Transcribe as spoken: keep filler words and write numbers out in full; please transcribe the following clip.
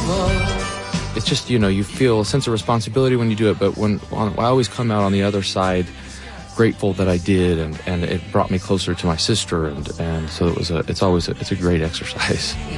It's just, you know, you feel a sense of responsibility when you do it, but when I always come out on the other side grateful that I did, and, and it brought me closer to my sister, and, and so it was a, it's always a, it's a great exercise.